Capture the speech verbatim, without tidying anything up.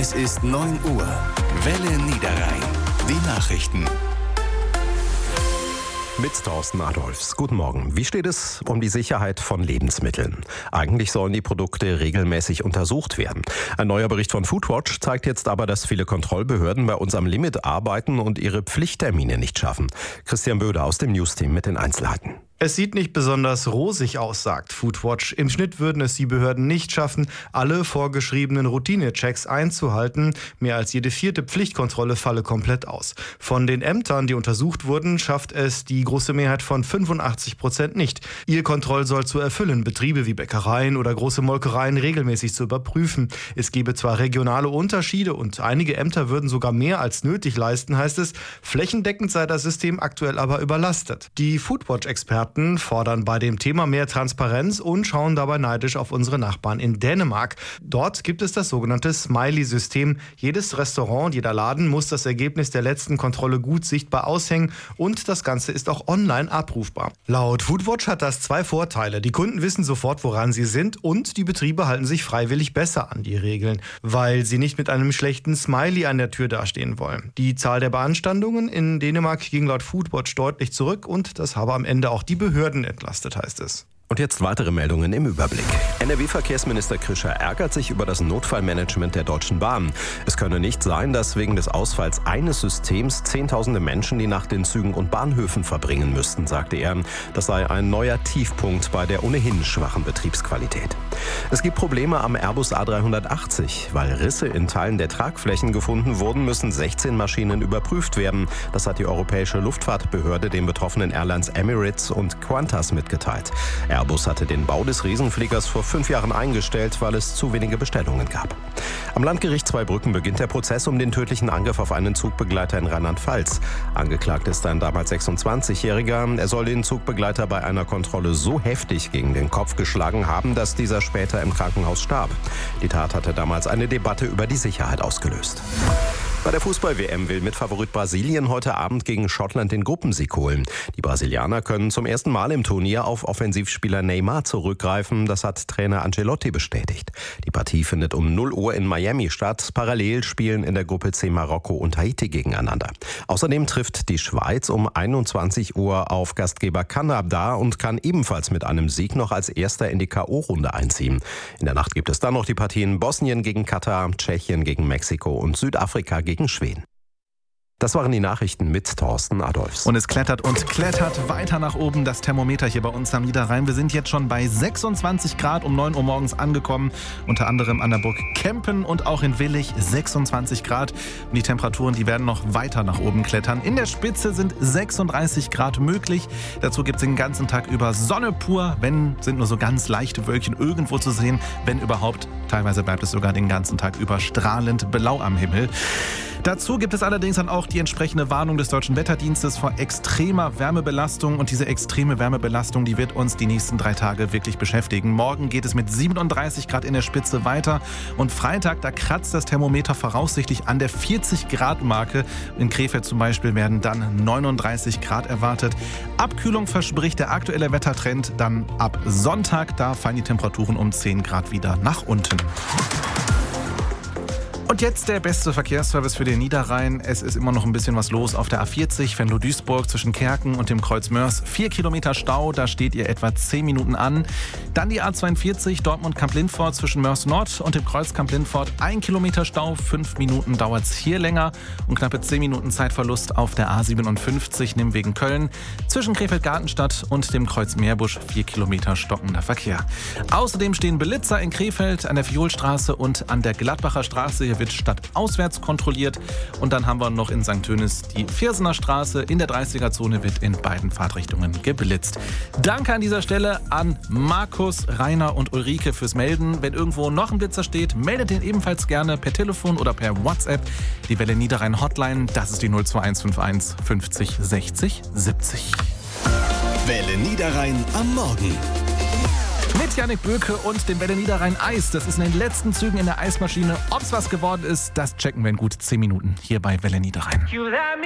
Es ist neun Uhr. Welle Niederrhein. Die Nachrichten. Mit Thorsten Adolfs. Guten Morgen. Wie steht es um die Sicherheit von Lebensmitteln? Eigentlich sollen die Produkte regelmäßig untersucht werden. Ein neuer Bericht von Foodwatch zeigt jetzt aber, dass viele Kontrollbehörden bei uns am Limit arbeiten und ihre Pflichttermine nicht schaffen. Christian Böder aus dem Newsteam mit den Einzelheiten. Es sieht nicht besonders rosig aus, sagt Foodwatch. Im Schnitt würden es die Behörden nicht schaffen, alle vorgeschriebenen Routinechecks einzuhalten. Mehr als jede vierte Pflichtkontrolle falle komplett aus. Von den Ämtern, die untersucht wurden, schafft es die große Mehrheit von fünfundachtzig Prozent nicht. Ihr Kontroll soll zu erfüllen, Betriebe wie Bäckereien oder große Molkereien regelmäßig zu überprüfen. Es gebe zwar regionale Unterschiede und einige Ämter würden sogar mehr als nötig leisten, heißt es. Flächendeckend sei das System aktuell aber überlastet. Die Foodwatch-Experten fordern bei dem Thema mehr Transparenz und schauen dabei neidisch auf unsere Nachbarn in Dänemark. Dort gibt es das sogenannte Smiley-System. Jedes Restaurant, jeder Laden muss das Ergebnis der letzten Kontrolle gut sichtbar aushängen und das Ganze ist auch online abrufbar. Laut Foodwatch hat das zwei Vorteile. Die Kunden wissen sofort, woran sie sind und die Betriebe halten sich freiwillig besser an die Regeln, weil sie nicht mit einem schlechten Smiley an der Tür dastehen wollen. Die Zahl der Beanstandungen in Dänemark ging laut Foodwatch deutlich zurück und das habe am Ende auch die Behörden entlastet, heißt es. Und jetzt weitere Meldungen im Überblick. N R W-Verkehrsminister Krischer ärgert sich über das Notfallmanagement der Deutschen Bahn. Es könne nicht sein, dass wegen des Ausfalls eines Systems Zehntausende Menschen die Nacht in Zügen und Bahnhöfen verbringen müssten, sagte er. Das sei ein neuer Tiefpunkt bei der ohnehin schwachen Betriebsqualität. Es gibt Probleme am Airbus A dreihundertachtzig. Weil Risse in Teilen der Tragflächen gefunden wurden, müssen sechzehn Maschinen überprüft werden. Das hat die Europäische Luftfahrtbehörde den betroffenen Airlines Emirates und Qantas mitgeteilt. Airbus hatte den Bau des Riesenfliegers vor fünf Jahren eingestellt, weil es zu wenige Bestellungen gab. Am Landgericht Zweibrücken beginnt der Prozess um den tödlichen Angriff auf einen Zugbegleiter in Rheinland-Pfalz. Angeklagt ist ein damals sechsundzwanzigjähriger. Er soll den Zugbegleiter bei einer Kontrolle so heftig gegen den Kopf geschlagen haben, dass dieser später im Krankenhaus starb. Die Tat hatte damals eine Debatte über die Sicherheit ausgelöst. Bei der Fußball-W M will Mitfavorit Brasilien heute Abend gegen Schottland den Gruppensieg holen. Die Brasilianer können zum ersten Mal im Turnier auf Offensivspieler Neymar zurückgreifen. Das hat Trainer Ancelotti bestätigt. Die Partie findet um null Uhr in Miami statt. Parallel spielen in der Gruppe C Marokko und Haiti gegeneinander. Außerdem trifft die Schweiz um einundzwanzig Uhr auf Gastgeber Kanada und kann ebenfalls mit einem Sieg noch als Erster in die K O-Runde einziehen. In der Nacht gibt es dann noch die Partien Bosnien gegen Katar, Tschechien gegen Mexiko und Südafrika gegen gegen Schweden. Das waren die Nachrichten mit Thorsten Adolfs. Und es klettert und klettert weiter nach oben, das Thermometer hier bei uns am Niederrhein. Wir sind jetzt schon bei sechsundzwanzig Grad um neun Uhr morgens angekommen. Unter anderem an der Burg Kempen und auch in Willich sechsundzwanzig Grad. Und die Temperaturen, die werden noch weiter nach oben klettern. In der Spitze sind sechsunddreißig Grad möglich. Dazu gibt es den ganzen Tag über Sonne pur. Wenn, sind nur so ganz leichte Wölkchen irgendwo zu sehen. Wenn überhaupt, teilweise bleibt es sogar den ganzen Tag über strahlend blau am Himmel. Dazu gibt es allerdings dann auch die entsprechende Warnung des Deutschen Wetterdienstes vor extremer Wärmebelastung. Und diese extreme Wärmebelastung, die wird uns die nächsten drei Tage wirklich beschäftigen. Morgen geht es mit siebenunddreißig Grad in der Spitze weiter. Und Freitag, da kratzt das Thermometer voraussichtlich an der vierzig Grad Marke. In Krefeld zum Beispiel werden dann neununddreißig Grad erwartet. Abkühlung verspricht der aktuelle Wettertrend. Dann ab Sonntag, da fallen die Temperaturen um zehn Grad wieder nach unten. Und jetzt der beste Verkehrsservice für den Niederrhein. Es ist immer noch ein bisschen was los auf der A vierzig Venlo-Duisburg zwischen Kerken und dem Kreuz Mörs. Vier Kilometer Stau, da steht ihr etwa zehn Minuten an. Dann die A zweiundvierzig Dortmund-Kamp-Lindfort zwischen Mörs Nord und dem Kreuz Kamp-Lindfort. Ein Kilometer Stau, fünf Minuten dauert es hier länger. Und knappe zehn Minuten Zeitverlust auf der A siebenundfünfzig Nimwegen Köln. Zwischen Krefeld-Gartenstadt und dem Kreuz Meerbusch vier Kilometer stockender Verkehr. Außerdem stehen Blitzer in Krefeld an der Violstraße und an der Gladbacher Straße. Hier wird stadtauswärts kontrolliert. Und dann haben wir noch in Sankt Tönis die Viersener Straße. In der dreißiger-Zone wird in beiden Fahrtrichtungen geblitzt. Danke an dieser Stelle an Markus, Rainer und Ulrike fürs Melden. Wenn irgendwo noch ein Blitzer steht, meldet den ebenfalls gerne per Telefon oder per WhatsApp. Die Welle Niederrhein Hotline, das ist die null zwei eins fünf eins fünfzig sechzig siebzig. Welle Niederrhein am Morgen. Mit Jannik Böke und dem Welle Niederrhein Eis. Das ist in den letzten Zügen in der Eismaschine. Ob es was geworden ist, das checken wir in gut zehn Minuten hier bei Welle Niederrhein.